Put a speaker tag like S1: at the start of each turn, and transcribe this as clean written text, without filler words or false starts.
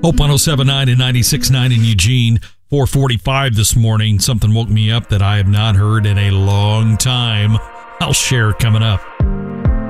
S1: Hope 107.9 and 96.9 in Eugene. 4:45 this morning. Something woke me up that I have not heard in a long time. I'll share coming up.